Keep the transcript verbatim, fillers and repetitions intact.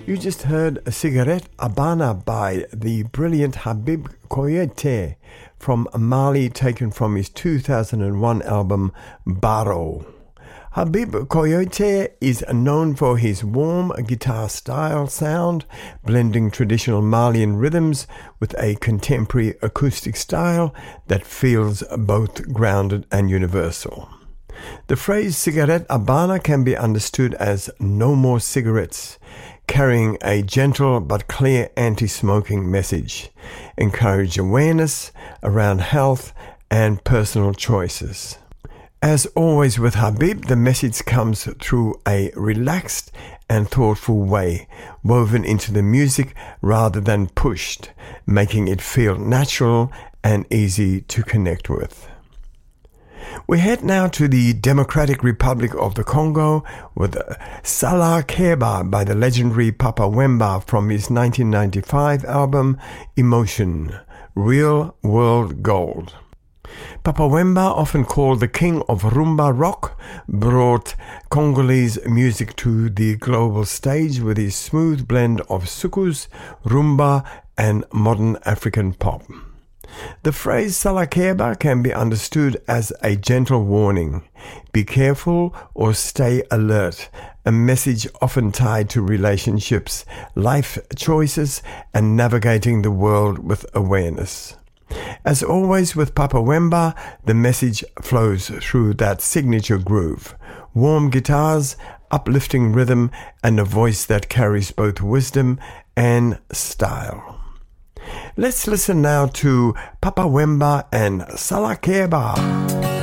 You just heard Cigarette Habana by the brilliant Habib Koyate from Mali, taken from his two thousand one album Baro. Habib Koyate is known for his warm guitar style sound, blending traditional Malian rhythms with a contemporary acoustic style that feels both grounded and universal. The phrase Cigarette Habana can be understood as no more cigarettes, carrying a gentle but clear anti-smoking message, encourage awareness around health and personal choices. As always with Habib, the message comes through a relaxed and thoughtful way, woven into the music rather than pushed, making it feel natural and easy to connect with. We head now to the Democratic Republic of the Congo with Salah Keba by the legendary Papa Wemba from his nineteen ninety-five album Emotion, Real World Gold. Papa Wemba, often called the king of rumba rock, brought Congolese music to the global stage with his smooth blend of soukous, rumba and modern African pop. The phrase Salah Keba can be understood as a gentle warning. Be careful or stay alert, a message often tied to relationships, life choices, and navigating the world with awareness. As always with Papa Wemba, the message flows through that signature groove. Warm guitars, uplifting rhythm, and a voice that carries both wisdom and style. Let's listen now to Papa Wemba and Salah Keba.